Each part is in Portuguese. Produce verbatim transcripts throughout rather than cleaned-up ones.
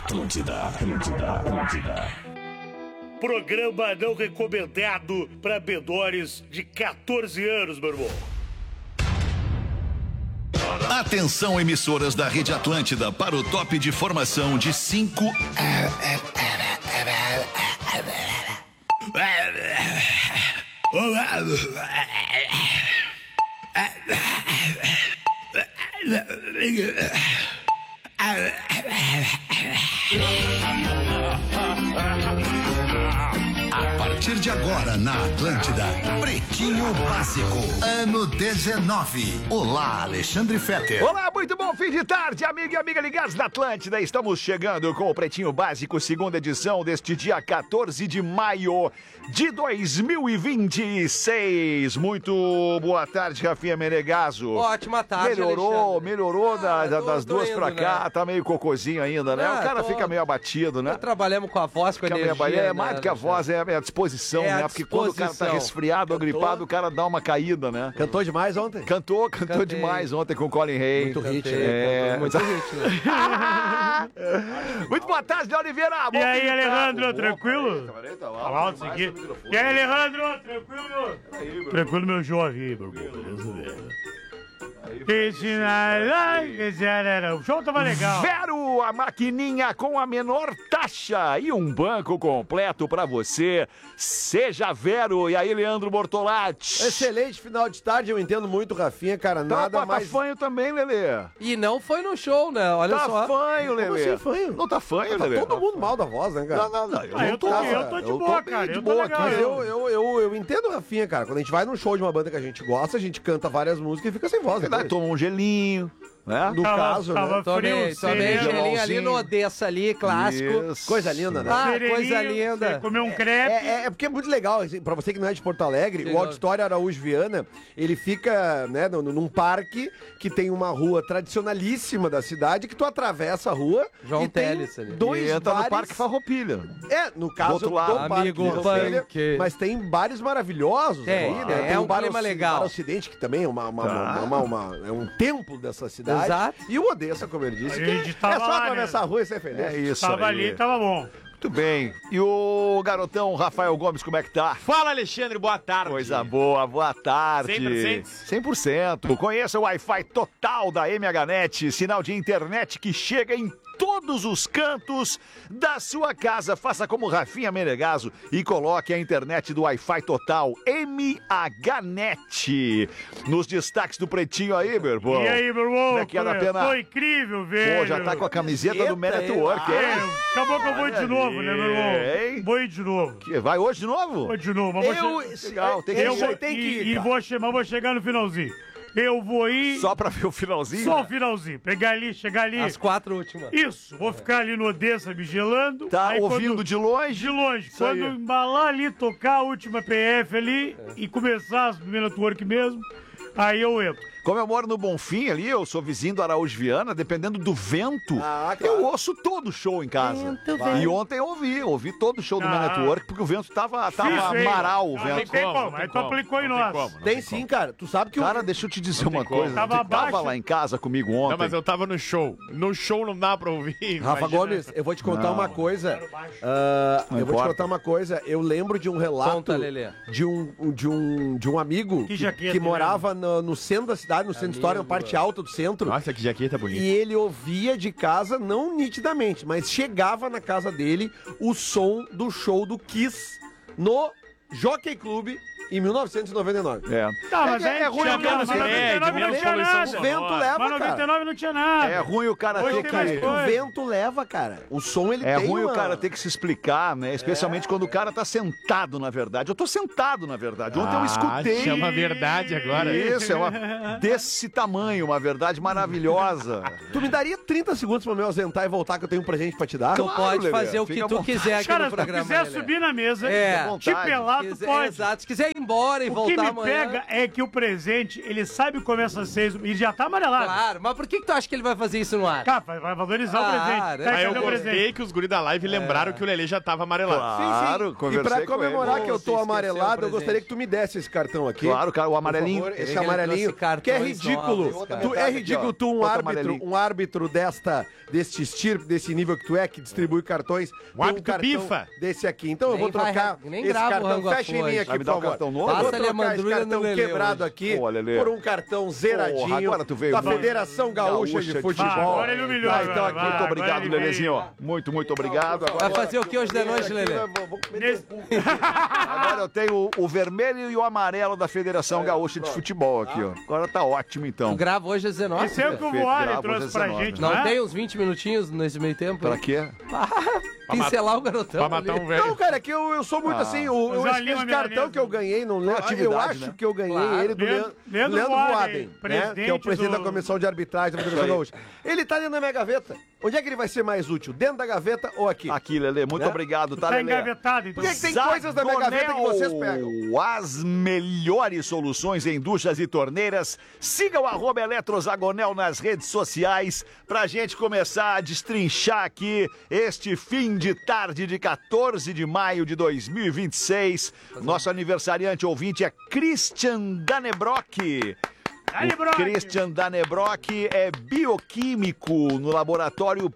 Atlântida, Atlântida, Atlântida. Programa não recomendado para menores de catorze anos, meu irmão. Atenção, emissoras da Rede Atlântida, para o top de formação de cinco... A partir de agora na Atlântida, Pretinho Básico, ano dezenove. Olá, Alexandre Fetter. Olá, muito bom fim de tarde, amigo e amiga ligados na Atlântida. Estamos chegando com o Pretinho Básico, segunda edição deste dia quatorze de maio de dois mil e vinte e seis. Muito boa tarde, Rafinha Menegaso. Ótima tarde, Melhorou, Alexandre. melhorou ah, da, da, tô, das tô duas indo, pra cá, né? tá meio cocôzinho ainda, né? Ah, o cara tô... fica meio abatido, né? Nós trabalhamos com a voz, com a Fica energia. meio abatido. É né, mais do que a Alexandre? voz, é a disposição, É a né? Porque quando o cara tá disposição. resfriado ou Cantou? gripado, o cara dá uma caída, né? Cantou demais ontem? Cantou, cantou Cantei. demais ontem com o Colin Hay. Muito hit, Cantei, É, cantou muito hit, né? Muito boa tarde, Oliveira. E aí, Alejandro, Boa, tranquilo? peraí, tá lá, Fala alto isso mais aqui. o microfone. E aí, Alejandro, tranquilo? Tranquilo, meu jovem, meu irmão, beleza, velho? O show tava legal. Vero, a maquininha com a menor taxa e um banco completo pra você. Seja Vero. E aí, Leandro Bortolatti? Excelente final de tarde, eu entendo muito, Rafinha, cara, Tá, nada tá mais... fanho também, Lelê. E não foi no show, né? Olha Tá só. fanho, Como Lelê. assim fanho? Não tá fanho, Tá Lelê? todo mundo mal da voz, né, cara? Não, não, não. Eu Ah, não eu tô, tô, eu tô de eu boa, bem cara. de Eu tô boa legal. aqui. Mas eu, eu, eu, eu entendo, Rafinha, cara, quando a gente vai num show de uma banda que a gente gosta, a gente canta várias músicas e fica sem voz, né? Verdade, toma um gelinho, né? No Tava- caso, tava né? Tomei, frio, tomei sereno. gelinho ali gelãozinho. no Odessa ali, clássico. Isso. Coisa linda, né? Ah, Sereninho, coisa linda. você comeu um É, crepe. é, é porque é muito legal, assim, pra você que não é de Porto Alegre, Legal. o Auditório Araújo Viana, ele fica, né, num, num parque que tem uma rua tradicionalíssima da cidade, que tu atravessa a rua João e tem Teles ali. dois E entra bares... no Parque Farroupilha. É, no caso outro lado. do Parque Amigo Farroupilha, punk. mas tem bares maravilhosos Tem, ali, né? é Tem um o bar clima Oci- legal. Bar Ocidente, que também é uma, uma, Tá. uma- uma- uma- é um templo dessa cidade. Exato. E o Odessa, como ele disse, A que gente é tava só lá, atravessar né? a rua e ser feliz. É isso Tava aí. ali, tava bom. Muito bem. E o garotão Rafael Gomes, como é que tá? Fala, Alexandre, boa tarde. Coisa boa, boa tarde. cem por cento? cem por cento. Conheça o Wi-Fi total da M H Net, sinal de internet que chega em todos os cantos da sua casa. Faça como Rafinha Menegaso e coloque a internet do Wi-Fi total M H Net. Nos destaques do Pretinho aí, meu irmão. E aí, meu irmão? Como é que é da pena? Foi incrível, velho. Pô, já tá com a camiseta do Man at Work, É, hein? acabou que eu vou ir de Olha novo, né, meu irmão? aí, hein? Vou ir de novo. Que- Vai hoje de novo? Vou de novo. Mas vou Eu, che- Legal, tem que eu esse vou, aí tem que e, ir, e cara. vou, che- mas vou chegar no finalzinho. Eu vou ir Só pra ver o finalzinho? só o finalzinho. Pegar ali, chegar ali. As quatro últimas. Isso, vou ficar ali no Odessa me gelando. Tá Aí ouvindo quando- de longe? De longe. Isso Quando aí. embalar ali, tocar a última P F ali e começar as primeiras network mesmo, aí eu entro. Como eu moro no Bonfim ali, eu sou vizinho do Araújo Viana, dependendo do vento, Ah, claro. eu ouço todo o show em casa. E ontem eu ouvi, eu ouvi todo o show do Ah. Man Network, porque o vento tava, tava Difícil, hein? maral o Não, vento. tem como, como, não aí tem tu como, aplicou em não tem nós. como, não Tem sim, cara. Tu sabe que Cara, o... deixa eu te dizer Não tem uma como. coisa. Tava Tu tava abaixo. lá em casa comigo ontem. Não, mas eu tava no show. No show não dá pra ouvir. Rafa imagina. Gomes, eu vou te contar Não. uma coisa. Ah, Não eu vou te importa. contar uma coisa. Eu lembro de um relato Conta, Lelê. de um de um de um amigo Que que, jaqueta, que né? morava no, no centro da cidade, no centro histórico, na parte alta do centro. Nossa, que jaqueta bonita. E ele ouvia de casa, não nitidamente, mas chegava na casa dele o som do show do Kiss no Jockey Club em mil novecentos e noventa e nove. É. Tá, mas É- aí é ruim, tinha é menos mas noventa e prédio, nove não menos tinha poluição nada. O vento sonora. leva, Mas noventa e cara. nove não tinha nada. É ruim o cara Hoje ter tem que... mais coisa. O vento leva, cara. O som ele É tem ruim uma... o cara ter que se explicar, né? Especialmente É. quando o cara tá sentado, na verdade. Eu tô sentado, na verdade. Ontem eu escutei. Ah, chama a verdade agora. Isso, é uma desse tamanho, uma verdade maravilhosa. Tu me daria trinta segundos pra me ausentar e voltar que eu tenho um presente pra te dar? Tu Claro, pode Lelê, fazer o fica que à tu vontade. quiser aqui Cara, no se tu programa. quiser Lelê. subir na mesa, É. te vontade. pelar, tu Quiser- pode. Exato. Se quiser embora e O que voltar me amanhã. pega é que o presente, ele sabe que começa às seis e já tá amarelado. Claro, mas por que, que tu acha que ele vai fazer isso no ar? Cara, vai vai valorizar Ah, o presente. né? Tá, Aí eu cadê o gostei presente? que os guri da live lembraram que o Lelê já tava amarelado. Claro, E conversei pra com comemorar ele. que eu Você tô esqueceu amarelado, o eu presente. gostaria que tu me desse esse cartão aqui. Claro, cara, o amarelinho. Por favor, esse Ele amarelinho. trouxe Que é cartões ridículo. novos, cara. Tu, é Metade aqui, ridículo ó. tu, um Outro árbitro, amarelinho. um árbitro desta, deste estirpe, desse nível que tu é, que distribui cartões. Um ter árbitro cartão pifa. Desse aqui. Então eu Nem vou trocar vai- nem esse grava o cartão. rango a Fecha em mim fonte. aqui, Vai me por dar um favor. cartão novo? Vou Passa-lhe a trocar esse mandrulha cartão no Lelê quebrado hoje. aqui Ô, Lelê. por um cartão zeradinho Porra, agora tu veio da bem. Federação Gaúcha, Gaúcha de de Futebol. Ah, agora ele humilhou, Tá, então agora, aqui, vai. muito Muito Agora obrigado, ele veio. Lelezinho. Muito, muito obrigado. Vai Agora, fazer o que hoje de noite, Lelê? Nesse- agora eu tenho o vermelho e o amarelo da Federação Gaúcha de Futebol aqui, ó. Agora tá ótimo, Tu então. grava hoje às dezenove? Esse é o que o Perfeito, Voari gravo trouxe às pra dezenove, gente, Não é? tem uns vinte minutinhos nesse meio tempo? Pra quê? Pincelar o garotão. Pra matar ali. um velho. Não, cara, é que eu, eu sou muito Ah. assim. O, eu, Mas esse, ali uma esse cartão milanesa. que eu ganhei, não lembro. Eu Atividade, acho né? que eu ganhei Claro. ele do Leandro- Leandro, Leandro Leandro Voaden, Voaden, né? presidente Que é o presidente do- da Comissão de Arbitragem da Federação Gaúcha. Ele tá dentro da minha gaveta. Onde é que ele vai ser mais útil? Dentro da gaveta ou aqui? Aqui, Lelê, muito Né? obrigado, tá, Tá Lelê? engavetado, então. Por que, que tem coisas da minha gaveta que vocês pegam? As melhores soluções em duchas e torneiras. Siga o arroba Eletrozagonel nas redes sociais pra gente começar a destrinchar aqui este fim de tarde de quatorze de maio de dois mil e vinte e seis. Nosso aniversariante ouvinte é Christian Danebrock. Danebrock. O Christian Danebrock é bioquímico no laboratório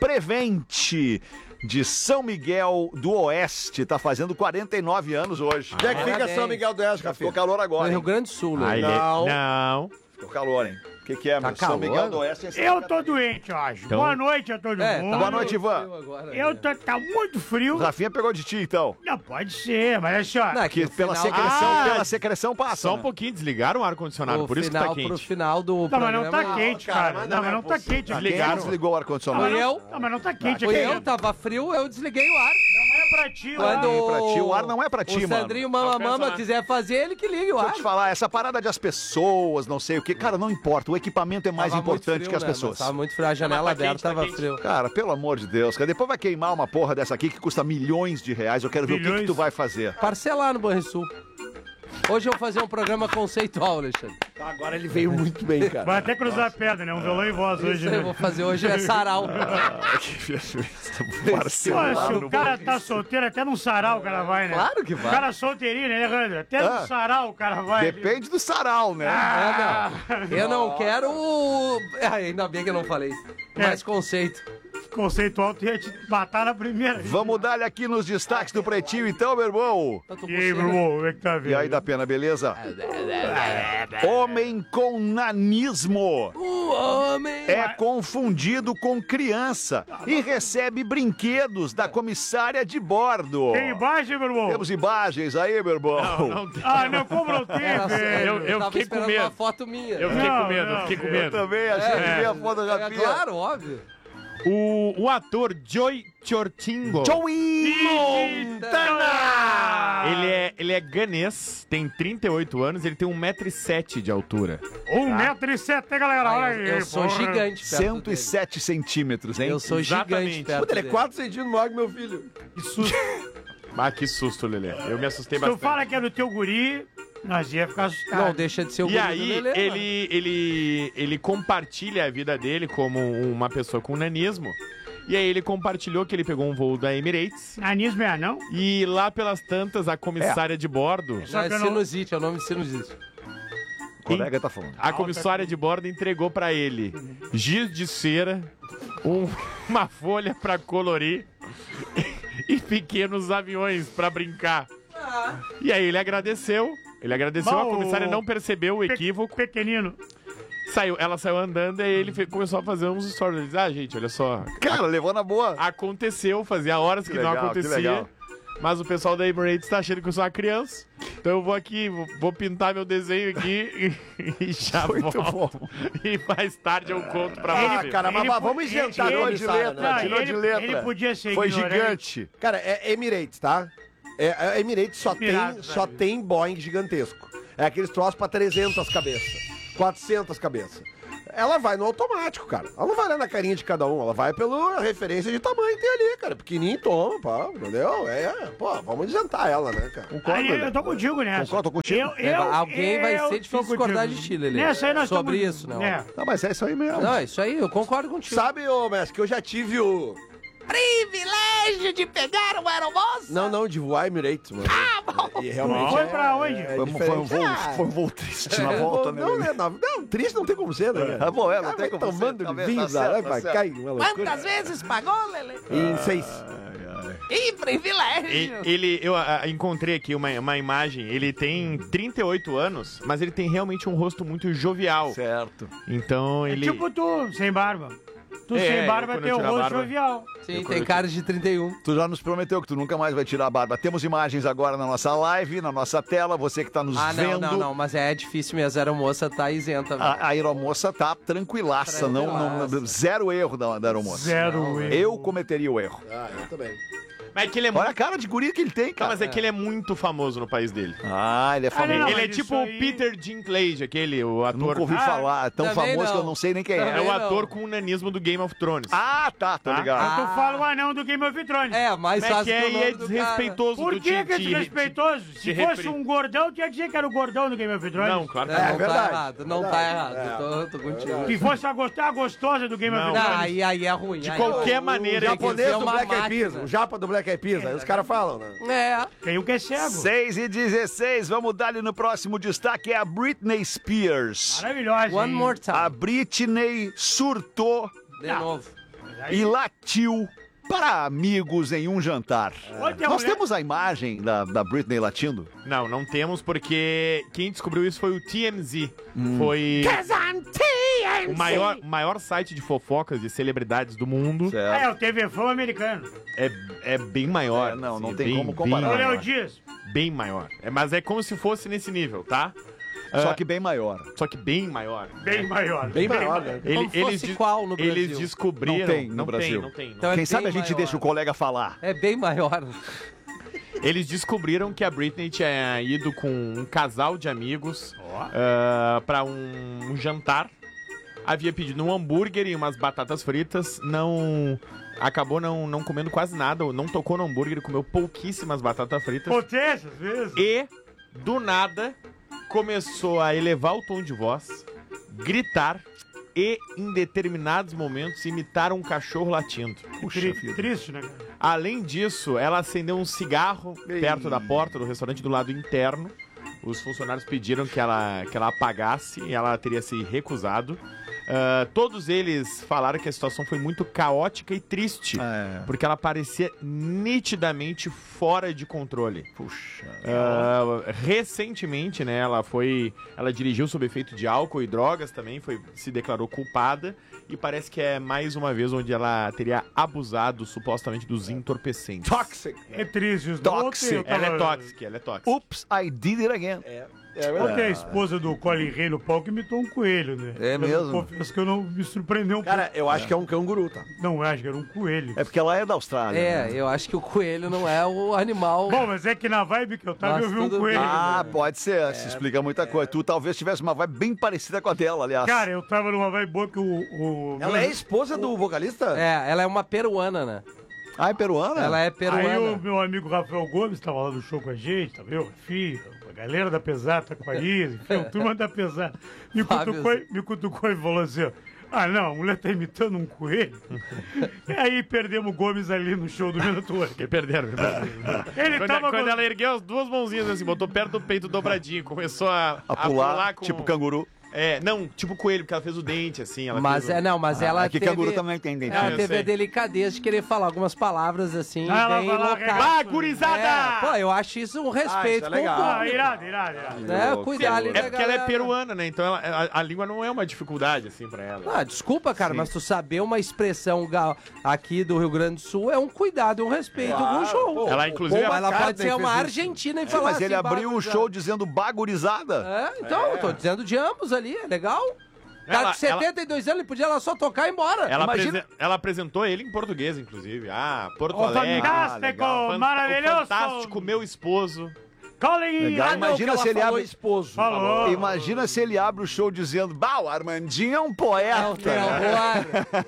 Prevente de São Miguel do Oeste. Tá fazendo quarenta e nove anos hoje. Onde é que fica Parabéns. São Miguel do Oeste, Ficou Rafinha? calor No agora, Rio hein? Grande do Sul, Aí, Lelê. Lelê. Não. Não. Ficou calor, hein? O que, que é, Tá meu? São calor? Miguel do Oeste é em Santa Eu tô Catarina. doente, eu acho. Então- Boa noite a todo É, mundo. tá Boa noite, Ivan. frio agora, Eu né? tô, tá muito frio. Rafinha pegou de ti, então. Não, pode ser, mas assim, ó. Não, é Que no pela final- secreção, Ah, pela secreção passa. Só um né? pouquinho, desligaram o ar-condicionado, Pro por isso que final, tá pro quente. final do Não, mas não programa. tá quente, cara, cara. mas Não, não mas é não tá possível. quente aqui. Quem Ligaram. desligou o Não, ar-condicionado? mas Fui não- eu. Não, mas não tá quente Fui aqui. eu, tava frio, eu desliguei o ar. Não é pra ti, Quando lá. pra ti, o ar não é pra ti, o mano. Sandrinho Mama Não pensa Mama lá. quiser fazer, ele que ligue o Deixa eu ar. te falar, essa parada de as pessoas, não sei o que, cara, não importa. O equipamento é mais Tava muito importante frio, que as né, pessoas. mas Tava muito frio, a janela tá aberta quente, tá tava quente. frio. Cara, pelo amor de Deus, cara, depois vai queimar uma porra dessa aqui que custa milhões de reais. Eu quero ver o que, que Milhões? tu vai fazer. Parcelar no Banrisul. Hoje eu vou fazer um programa conceitual, Alexandre. Agora ele veio muito bem, cara. Vai até cruzar a pedra, né? Um violão e voz hoje, Isso eu né? vou fazer hoje é sarau. Pô, se o cara tá solteiro, até num sarau o cara vai, né? Claro que vai. O cara solteirinho, né, Randra? Até Ah. num sarau o cara vai. Depende do sarau, né? É, não. Eu não quero. Ah, ainda bem que eu não falei. Mais conceito. Conceitual, tu ia te matar na primeira. Vamos dar-lhe aqui nos destaques do Pretinho, então, meu irmão. Eu tô E aí, coçando. meu irmão, como é que tá vendo? E aí, da pena, beleza? Homem com nanismo O homem. é confundido com criança e recebe brinquedos da comissária de bordo. Tem imagem, meu irmão? Temos imagens aí, meu irmão. Não, não tem. Ah, não, como não tem, Era só- velho? Eu- eu tava fiquei com esperando medo. uma foto minha. Eu fiquei Não, com medo, eu não, fiquei com Eu medo. também achei que É. vi a foto da É, Rafinha. claro, óbvio. O, o ator Joey Chortingo. Joey Montana! Ele é, ele é ganês, tem trinta e oito anos, ele tem um metro e sete de altura. Um metro e sete, hein, galera? Olha Ah, aí, eu, eu sou porra. gigante perto cento e sete centímetros, hein? dele. Eu sou Exatamente. gigante perto Puta, ele é dele. quatro centímetros maior que meu filho. Que susto. Ah, que susto, Lelê. Eu me assustei Se tu bastante. fala que é do teu guri, nós ia ficar assustados. Não deixa de ser o E guri do aí, Lelê, mano. ele, ele, ele compartilha a vida dele como uma pessoa com nanismo. E aí ele compartilhou que ele pegou um voo da Emirates. Anismo é anão? E lá pelas tantas, a comissária de bordo... Não, Só é que eu não- sinusite, é o nome de sinusite. O colega tá falando. A comissária de bordo entregou pra ele giz de cera, um- uma folha pra colorir e pequenos aviões pra brincar. E aí ele agradeceu. Ele agradeceu, Bom, a comissária não percebeu o Pe- equívoco. Pequenino. Saiu, ela saiu andando e ele fe- começou a fazer uns stories. Ele disse, ah, gente, olha só. Cara, levou na boa. Aconteceu, fazia horas que, Que não legal, que acontecia. legal. Mas o pessoal da Emirates tá achando que eu sou uma criança. Então eu vou aqui, vou- vou pintar meu desenho aqui e, e já Muito volto. bom. E mais tarde eu conto pra Ah, você. cara, mas Ele mas po- vamos isentar ele- nome, Tirou de Sara, letra, né? Não, tirou ele- de letra. ele podia ser Foi ignorante. gigante. Cara, é Emirates, tá? É, a Emirates só Pirata, tem, só velho. tem Boeing gigantesco. É aqueles troços pra trezentas cabeças, quatrocentas cabeças. ela vai no automático, cara. Ela não vai lá na carinha de cada um, ela vai pela referência de tamanho que tem ali, cara. Pequenininho, toma, pá, entendeu? É, pô, vamos adiantar ela, né, cara? Aí, eu tô contigo nessa. Concordo, tô contigo. Eu, É, eu, alguém vai eu ser tô difícil contigo. discordar de ti, Lelê. Nessa aí nós Sobre estamos- isso, não. É. Não, mas é isso aí mesmo. Não, isso aí, eu concordo contigo. Sabe, ô, mestre, que eu já tive o... Privilégio de pegar um aeromoça? Não, não, de voar Emirates, mano. Ah, e realmente Foi é- pra onde? é Foi, um- foi um diferente. voo, Ah, foi um voo triste na é, volta, não, não, né? né, não, não, triste não tem como ser, né? Ah, bom, é, não Ah, tem vai como ser, tomando tá de vendo? vinho, Tá certo, vai, tá vai, certo. cai, uma loucura. Quantas vezes pagou, Lelê? Em seis. Ih, privilégio! Ele, ele- eu ah, encontrei aqui uma, uma imagem. Ele tem trinta e oito anos, mas ele tem realmente um rosto muito jovial. Certo. Então É ele. tipo tu, sem barba. Tu É, sem eu, barba quando tem eu o tirar a rosto barba. jovial. Sim, tem cara de trinta e um. Tu já nos prometeu que tu nunca mais vai tirar a barba. Temos imagens agora na nossa live, na nossa tela. Você que tá nos Ah, não, vendo. não, não, mas é difícil mesmo. A aeromoça tá isenta. velho. A, a aeromoça tá tranquilaça, não, não- Tranquilaça. zero erro da, da aeromoça. Zero erro. Eu cometeria o erro. Ah, eu também. Mas é que ele é Olha muito. a cara de guri que ele tem, Não, cara. mas é que ele é muito famoso no país dele. Ah, ele é Ah, não, famoso. não, ele é mas tipo isso o aí- Peter Dinklage, aquele, o Eu ator. nunca ouvi Ah, falar. É tão também famoso que eu não. não sei nem quem É é. o não. ator com o nanismo do Game of Thrones. Ah, tá, tô Tá? ligado. Tu Ah. fala o anão do Game of Thrones. É, mais Como é fácil que é? que o E nome é do cara. desrespeitoso Por do que que é te- te- desrespeitoso? te Se fosse referir. um gordão, tinha que dizer que era o gordão do Game of Thrones. Não, claro que É, não. não verdade. tá errado, não tá errado. É. Tô, tô contigo. Se fosse a, gost- a gostosa do Game Não. of Não, Thrones. aí, aí é ruim. De aí qualquer é ruim. maneira, O é que japonês é do uma Black Eyed máquina. Peas, o japa do Black Eyed Peas, aí os caras falam, né? É. Tem um que é cego. seis e dezesseis, vamos dar ali no próximo destaque, é a Britney Spears. Maravilhosa. One hein? more A time. Britney surtou De novo. e latiu para amigos em um jantar. Ontem a Nós mulher- temos a imagem da, da Britney latindo? Não, não temos, porque quem descobriu isso foi o T M Z. Foi o maior, maior site de fofocas de celebridades do mundo. Ah, é o T V Fã americano. É, é bem maior. É, não, não assim, tem bem, como comparar. O Bem Léo maior. Dias. Bem maior. É, mas é como se fosse nesse nível, tá? Só Ah, que bem maior. Só que bem maior. Bem maior. Bem maior, né? Ele- Como eles, fosse des- qual no Brasil? eles descobriram. Não tem no não Brasil. Tem, não tem. não Então é Quem sabe a bem gente maior. deixa o colega falar. É bem maior. Eles descobriram que a Britney tinha ido com um casal de amigos ah, pra um, um jantar. Havia pedido um hambúrguer e umas batatas fritas. Não. Acabou não, não comendo quase nada. Não tocou no hambúrguer, comeu pouquíssimas batatas fritas. Potência, às vezes. E, do nada, começou a elevar o tom de voz, gritar e, em determinados momentos, imitar um cachorro latindo. Puxa Tri- vida. Triste, né, cara? Além disso, ela acendeu um cigarro perto da porta do restaurante do lado interno. Os funcionários pediram que ela, que ela apagasse e ela teria se recusado. Ah, todos eles falaram que a situação foi muito caótica e triste, É. porque ela parecia nitidamente fora de controle. Puxa. Ah, recentemente, né, ela foi, ela dirigiu sob efeito de álcool e drogas também, foi, se declarou culpada e parece que é mais uma vez onde ela teria abusado supostamente dos entorpecentes. Toxic. É triste. Os Toxic. Ontem eu tava- Ela é tóxica, ela é tóxica. Oops, I did it again. É Ontem a esposa do Colin Rey no palco imitou um coelho, né? É Eu mesmo? confesso que eu não me surpreendeu um Cara, eu acho que é um canguru, tá? pouco. Não, eu acho que era um coelho. É porque ela é da Austrália. É, né? eu acho que o coelho não é o animal. Bom, mas é que na vibe que eu tava, Mas eu vi um tudo coelho. bem. Ah, pode ser. Se explica muita coisa. Tu talvez tivesse uma vibe bem parecida com a dela, aliás. Cara, eu tava numa vibe boa que o... o Ela é esposa do vocalista? É, ela é uma peruana, né? Ah, é peruana? Ela é peruana. Aí o meu amigo Rafael Gomes tava lá no show com a gente, tá vendo? Filho, a galera da pesada tá com a Isa, enfim, a turma da pesada. Me Fábio. cutucou, e- me cutucou e falou assim, ó, ah não, a mulher tá imitando um coelho. E aí perdemos o Gomes ali no show do Minuto Ouro. Que perderam. Ele quando, tava... quando ela ergueu as duas mãozinhas assim, botou perto do peito dobradinho, começou a, A pular, com... tipo canguru. É, não, tipo coelho, porque ela fez o dente, assim. Ela Mas fez é, o... não, mas ela é que teve... canguru também tem dentinho. Ela eu teve sei. a delicadeza de querer falar algumas palavras assim, Ah, ela bem vai lá locais. arregaçar. Ah, gurizada! É, pô, eu acho isso um respeito Ah, isso é com legal. o Ah, público, irado, irado, irado. né? Cuidar ali É da porque ela é galera. peruana, né? Então ela- a, a língua não é uma dificuldade, assim, pra ela. Ah, desculpa, cara, mas tu saber uma expressão ga- aqui do Rio Grande do Sul é um cuidado e um respeito com o show. pô. Ela, inclusive, Paul Ela pode McCartney ser uma fez isso. argentina e É, falar mas ele assim, abriu o bagurizada. show dizendo bagurizada. É, então, eu tô dizendo de ambos ali, é legal. Cara Ela- de setenta e dois anos, ele podia lá só tocar e ir embora. ela, Imagina- apresen- ela apresentou ele em português, inclusive. Ah, Porto Ô, Alegre. fantástico, Fan- maravilhoso. o fantástico, meu esposo. Colin! Legal, Ah, não, imagina Ela se ele falou abre... esposo. Falou. Imagina se ele abre o show dizendo, bah, o Armandinho é um poeta. É o terror.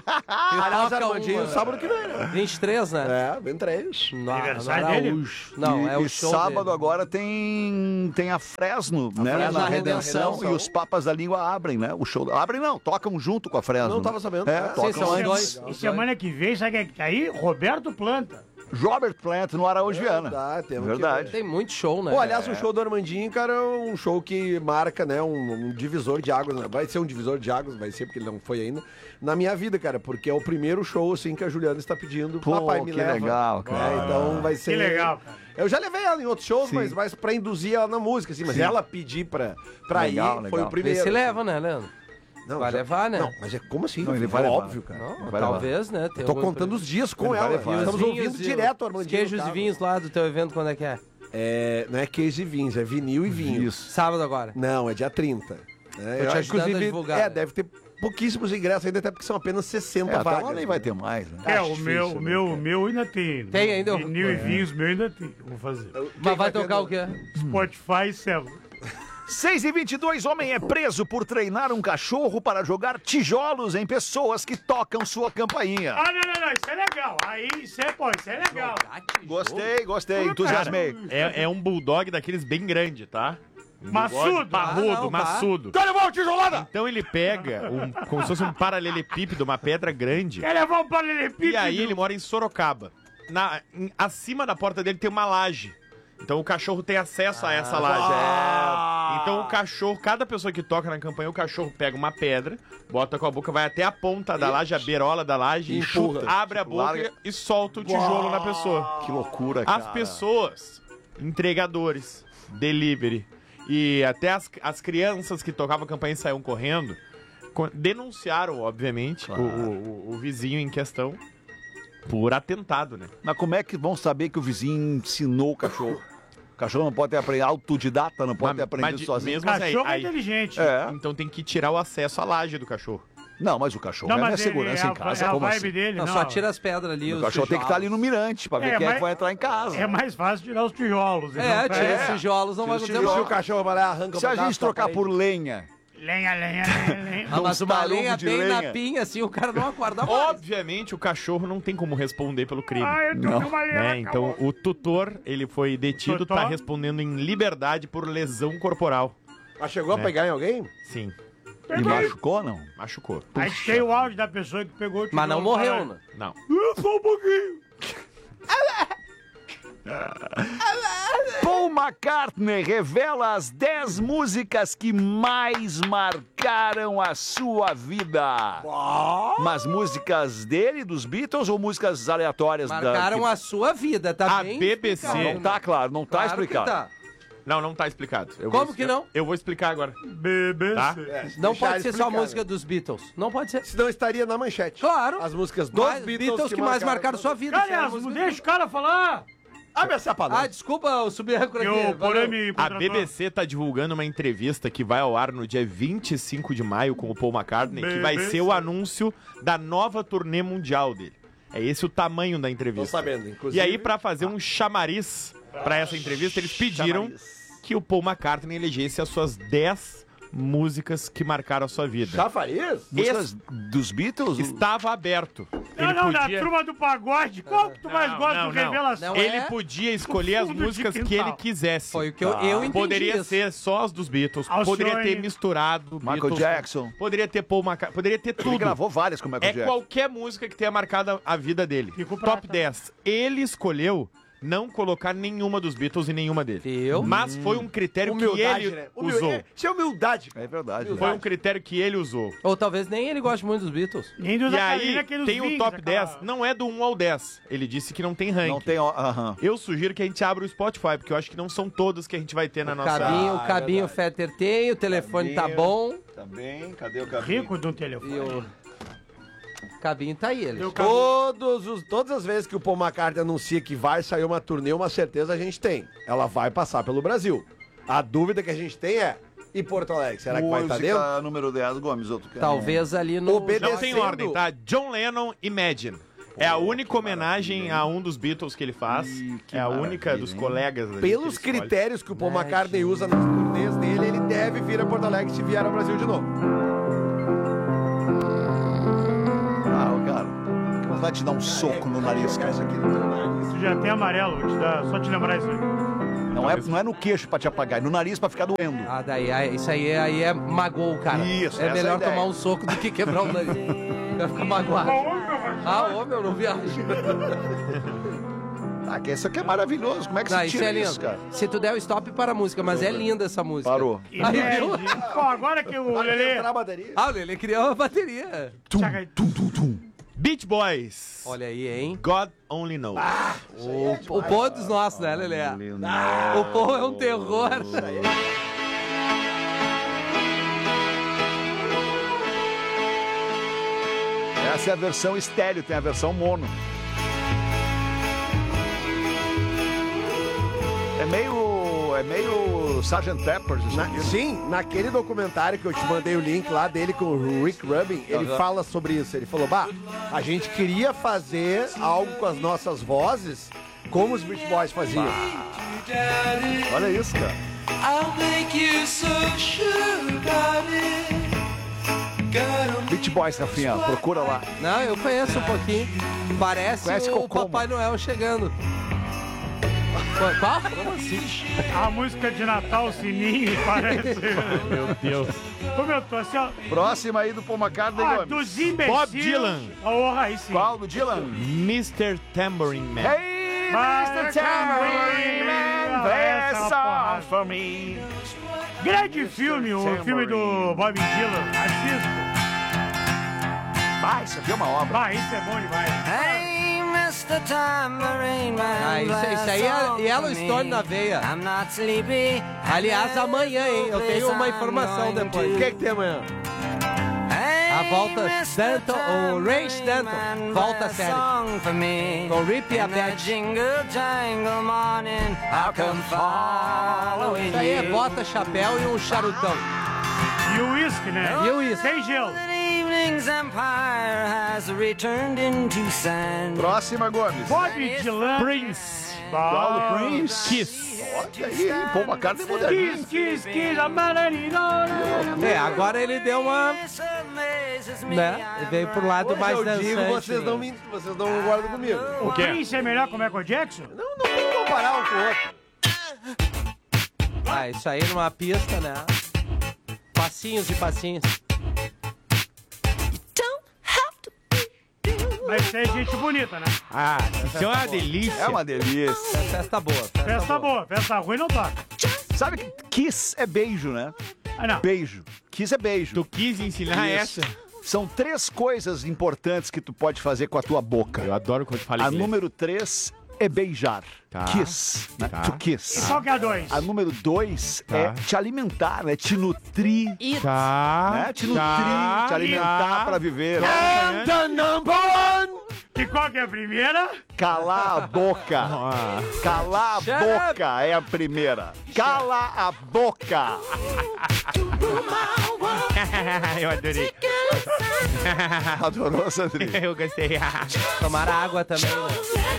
Aliás, Toca Armandinho, uma. sábado que vem, né? vinte e três, né? É, vem três. No, Aniversário no dele? Araújo. Não, e, é o e show sábado dele. agora tem, tem a Fresno, né? Fresno na na Redenção, Redenção. e os Papas da Língua abrem, né? O show. Abrem não, tocam junto com a Fresno. Não tava sabendo. É, É, tocam sim, são antes. dois. E semana que vem, sabe quem é que tá aí? Roberto Planta. Robert Plant no Araújo Viana. Verdade, temos que Verdade. Tem muito show, né? Pô, aliás, o show do Armandinho, cara, é um show que marca, né, um, um divisor de águas, né? Vai ser um divisor de águas, vai ser, porque ele não foi ainda, na minha vida, cara, porque é o primeiro show, assim, que a Juliana está pedindo, Pô, papai me que leva. legal, cara. É, então vai ser... Que legal, cara. Eu já levei ela em outros shows, mas, mas pra induzir ela na música, assim, mas Sim. ela pedir pra, pra Legal, ir, legal. foi o Vê primeiro. se leva, né, Leandro? Não, Vai já- levar, né? Não, mas é como assim? Não, ele É vai levar. óbvio, cara. Não, Vai talvez, né? Eu tô contando os dias com Ele vai ela. levar. Estamos Os vinhos ouvindo e direto o Os Armandinho. queijos no e carro. vinhos lá do teu evento, quando é que é? É, não é queijo e vinhos, é vinil e vinho. Isso. Sábado agora. Não, é dia trinta. É, Tô te ajudando a divulgar, É, né? deve ter pouquíssimos ingressos ainda, até porque são apenas sessenta É, até vagas. lá nem vai ter mais, né? É, Acho o meu, difícil, o né, meu, cara? o meu ainda tem. Tem ainda? Vinil e vinhos, meu ainda tem. Vou fazer. Mas vai vai tocar tendo- o quê? Spotify e célula. seis e vinte e dois, homem é preso por treinar um cachorro para jogar tijolos em pessoas que tocam sua campainha. Ah, não, não, não, isso é legal. Aí, isso é, pô, isso é legal. Gostei, gostei, entusiasmei. É, é um bulldog daqueles bem grande, tá? Um Maçudo. bulldog Parrudo, Ah, não, tá. maçudo. Quer levar uma tijolada? Então ele pega um, como se fosse um paralelepípedo, uma pedra grande. Quer levar um paralelepípedo? E aí ele mora em Sorocaba. Na, em- acima da porta dele tem uma laje. Então o cachorro tem acesso a essa laje. É. Então o cachorro, cada pessoa que toca na campanha, o cachorro pega uma pedra, bota com a boca, vai até a ponta da laje, a beirola da laje, E chuta, empurra. abre a boca Larga. e solta o tijolo na pessoa. Que loucura, cara. As pessoas, entregadores, delivery e até as, as crianças que tocavam a campanha e saíam correndo, co- denunciaram, obviamente, Claro. o, o- o vizinho em questão por atentado, né? Mas como é que vão saber que o vizinho ensinou o cachorro? O cachorro não pode ter aprendido, autodidata, não pode Mas- ter aprendido mas de- sozinho. mesmo assim, Cachorro é aí- inteligente. É. Então tem que tirar o acesso à laje do cachorro. Não, mas o cachorro Não, é minha mas ele, segurança é a, em casa, é a como vibe assim? dele, Não, não. só tira as pedras ali. O os cachorro tem que estar ali no tijolos. mirante pra ver É, quem é mas- que vai entrar em casa. É mais fácil tirar os tijolos. É, então, tira os tijolos, não vai Tira os acontecer Se o nada. cachorro vai lá, arranca um Se a pedaço gente da trocar parede. por lenha, Lenha, lenha, lenha, lenha. Ah, mas uns uma talugo lenha de bem lenha. na pinha, assim, o cara não acorda mais. Obviamente o cachorro não tem como responder pelo crime. Ah, eu Não. troquei uma lenha. Né? Então o tutor, ele foi detido, Totó? tá respondendo em liberdade por lesão corporal. Mas chegou a É. pegar em alguém? Sim, e machucou, não? machucou. A gente tem o áudio da pessoa que pegou o tijolo. Mas não morreu, né? Não. Uh, Só um pouquinho. Paul McCartney revela as dez músicas que mais marcaram a sua vida. Mas músicas dele, dos Beatles, ou músicas aleatórias? Marcaram da, a sua vida, tá A bem B B C. explicado. Não tá claro, não tá Claro que explicado. tá. Não, não tá explicado. Eu Como vou- que não? Eu vou explicar agora. B B C. Tá? Não Deixar pode ser só a explicado. música dos Beatles. Não pode ser. Senão estaria na manchete. Claro. As músicas dos Mais- Beatles, que, mais marcaram sua vida. Cara, só a as- música deixa o cara falar. Abre essa Ah, palavra. desculpa o subiâncora aqui. Eu, valeu. porém, me A contratou. B B C tá divulgando uma entrevista que vai ao ar no dia vinte e cinco de maio com o Paul McCartney, que vai B B C. ser o anúncio da nova turnê mundial dele. É esse o tamanho da Tô entrevista. sabendo, inclusive. E aí, pra fazer um chamariz pra essa entrevista, eles pediram Chamariz. que o Paul McCartney elegesse as suas dez músicas que marcaram a sua vida. Chafariz? Músicas dos Beatles? Estava aberto. Não, Ele não, da podia... turma do pagode. Qual que tu mais Não, gosta não, do não. Revelação? Não Ele é? podia escolher as Fundo de músicas que quintal. ele quisesse. Foi o que eu, eu entendi. Poderia isso. ser só as dos Beatles, Alcione. poderia ter misturado Michael Beatles, Jackson. poderia ter Paul McCartney, poderia ter Ele tudo. gravou várias com o Michael É Jackson. qualquer música que tenha marcado a vida dele. Fico Top prata. dez. Ele escolheu não colocar nenhuma dos Beatles e nenhuma dele. Eu? Mas foi um critério que Humildade, ele né? Humil- usou. é- Isso é humildade. É verdade. Foi né? um critério que ele usou. Ou talvez nem ele goste muito dos Beatles. Nem dos E aí, aqueles tem o vinhos, top aquela- dez, não é do um ao dez. Ele disse que não tem ranking. Não tem... ó, aham. Eu sugiro que a gente abra o Spotify, porque eu acho que não são todas que a gente vai ter na nossa... Cabinho, o Ah, é cabinho verdade. Fetter tem, o telefone tá Cabinho. bom. Tá bem, cadê o cabinho? Rico de um telefone. E o cabinho tá aí, ele. Eu- Cabinho. Todos os, todas as vezes que o Paul McCartney anuncia que vai sair uma turnê, uma certeza a gente tem. Ela vai passar pelo Brasil. A dúvida que a gente tem é, e Porto Alegre, será que vai estar Música dentro? número dez, Gomes, outro que Talvez ali no... Obede- Não tem Descendo. ordem, tá? John Lennon, Imagine. É a única homenagem a um dos Beatles que ele faz. que é a maravilha, única dos hein? colegas. ali Pelos que ele escolhe. critérios que o Paul McCartney usa nas turnês dele, ele deve vir a Porto Alegre se vier ao Brasil de novo. Ah, cara, que vontade de dar um soco no nariz, cara. Isso aqui no teu nariz. Isso já tem amarelo, vou te dar, só te lembrar isso aí. Não é, não é no queixo pra te apagar, é no nariz pra ficar doendo. Ah, daí, aí, isso aí, aí é magoou o cara. Isso, É essa é a melhor ideia. tomar um soco do que quebrar o nariz. Vai ficar magoado. Ah, ô, meu, não viaja. Ah, que isso aqui é maravilhoso. Como é que Não, se isso tira é lindo. isso, cara? Se tu der o stop para a música, mas é linda essa música. Parou. Aí, viu? Entende? Pô, agora que o Lelê... Entrar a bateria. Ah, o Lelê criou uma bateria. Tchaca- Beach Boys. Olha aí, hein? God Only Knows. O, o Pô é dos nossos, né, Lelê? O Pô é um terror. Essa é a versão estéreo, tem a versão mono. É meio. É meio sergeant Pepper's isso Na- aqui. sim, naquele documentário que eu te mandei o link lá dele com o Rick Rubin, ele Aham. fala sobre isso. Ele falou, bah, a gente queria fazer algo com as nossas vozes como os Beach Boys faziam. Olha isso, cara. Beach Boys, Rafinha, procura lá. Não, eu conheço um pouquinho. Parece Conhece o Kokomo? Papai Noel chegando. Qual? Qual? Como assim? A música de Natal, sininho, parece... Meu Deus. Como eu tô assim, ó... Próxima aí do Paul McCartney, Ah, Gomes. dos imbecis... Bob Dylan. Oh, aí sim. Qual? Do Dylan? mister Tambourine Man. Hey, Vai, mister Tambourine Man, there's essa song porra. for me. Grande filme, o filme do Bob Dylan. Assista. Vai, isso aqui é uma obra. Vai, isso é bom demais. Hey, mister Tambourine Man, Ah, isso, isso aí é Yellowstone na veia. I'm not sleepy. Aliás, amanhã, hein? Eu tenho uma informação depois. O que, que tem amanhã? A volta Stanton, o Ray Stanton, volta a série. Com Rip e a Beth. Jingle, jangle morning, I'll come following Isso aí é you. bota, chapéu e um charutão. E o uísque, né? E o uísque. Sem gelo. The evening's empire has returned into sand. Próxima, Gomes. Bob Dylan. Prince. Qual do Prince? Kiss. Olha aí, hein? Paul McCartney moderninho. Kiss, kiss, kiss, amarelino. É, agora ele deu uma, This amazes me. né? Ele veio pro lado Hoje mais eu dançante. digo, vocês não, me, vocês não concordam comigo. O quê? Prince é melhor que o Michael Jackson? Não, não tem que comparar um com o outro. Ah, isso aí numa pista, né? Passinhos e passinhos. Mas isso é gente bonita, né? Ah, isso é uma delícia. É uma delícia. Festa boa. Festa, Festa boa, festa ruim não toca. Sabe que kiss é beijo, né? Ah, não. Beijo. Kiss é beijo. Tu quis ensinar Isso. essa? São três coisas importantes que tu pode fazer com a tua boca. Eu adoro quando fala A inglês. número três é beijar. Tá. Kiss, né? Tá. To kiss. Qual que é a dois? A número dois Tá. é te alimentar, né? Te nutrir, Tá. né? Te nutrir, tá, te alimentar tá. pra viver. Tá. The number one! E qual que é a primeira? Calar a boca. Ah. Calar a Shut boca é a primeira. Cala a boca. Eu adorei. Adorou, Sandrinho? Eu gostei. Tomar água também, né?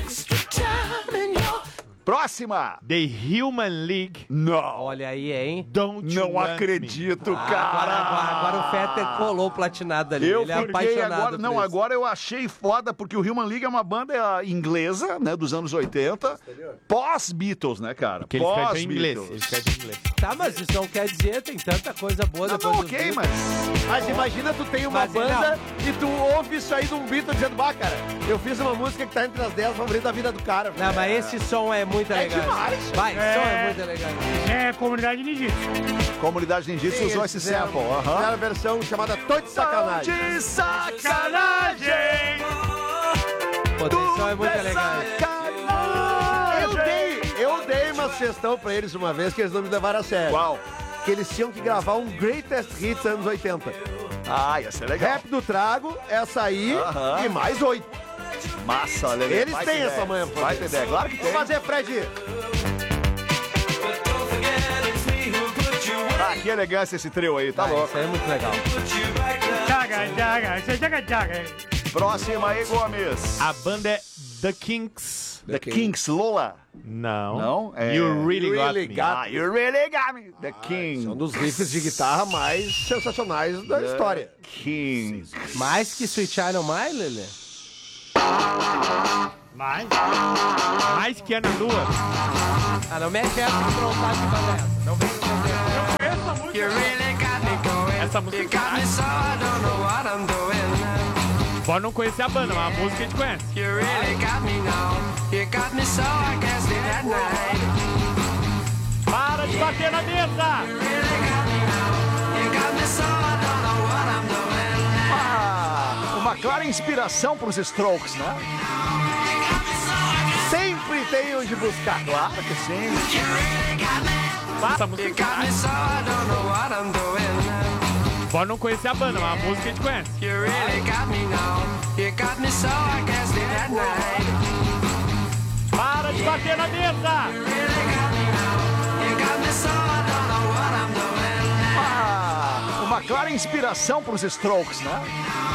Próxima. The Human League. Não. Olha aí, hein? Don't you Não want acredito, Agora, cara. agora, agora o Fetter colou o platinado ali. Eu Ele é fiquei apaixonado agora, por não, isso. agora eu achei foda, porque o Human League é uma banda inglesa, né, dos anos oitenta, pós-Beatles, né, cara? Que ele escreve em inglês. Ele Pós-Beatles. escreve em inglês. Tá, mas isso não quer dizer, tem tanta coisa boa Não, depois não, dos ok, Beatles. mas... Mas imagina tu tem uma Mas, banda e tu ouve isso aí de um Beatle dizendo, bah, cara, eu fiz uma música que tá entre as dez favoritas da vida do cara. Não, mas esse som é muito É legal. demais. Vai, esse som é É. muito legal. É comunidade ninjitsu. Comunidade Ninjitsu usou esse fizeram- sample. fizeram Aham. a versão chamada Tô de Sacanagem. De sacanagem! Pô, esse som é muito legal. Eu dei, eu dei uma sugestão pra eles uma vez que eles não me levaram a sério. Qual? Que eles tinham que gravar um Greatest Hits anos oitenta. Ah, ia ser legal. Rap do Trago, essa aí Aham. e mais oito. Massa, Lelê. Eles Vai têm ter essa ideia. manhã pra Vai fazer. ter ideia, claro que tem. Vamos fazer, Fred. Ah, que elegância esse trio aí, tá Ah, louco. isso aí é muito legal. Jaga, jaga, isso é jaga, jaga. Próxima aí, Gomes. A banda é The Kinks. The Kinks, Lola. Não. Não? É... You Really, You Got Really Me. Got Ah, you really got me. The King. É um dos riffs de guitarra mais sensacionais da história. King. Mais que Sweet Child Mine, Lelê? Mas, Mais que Ana Lua. Ah, não mete essa que prontar de banda essa. Não vem no meu essa música... You really got me going. Essa música You got me so I don't know what I'm doing. Pode não conhecer a banda, mas a música a gente conhece. You really got me now. You got me so I can't sleep at night. Para de bater na mesa! You really got me now. You got me so I don't know what I'm doing. Ah, uma clara inspiração para os Strokes, né? Sempre tem onde buscar. Claro que sim. Essa You música got me so I don't know what I'm doing. pode não conhecer a banda, mas a música a gente conhece. You really got me now. You got me so I can't sleep at night. Para de bater na mesa! You got me so I don't know what I'm doing. Ah, uma clara inspiração para os Strokes, né?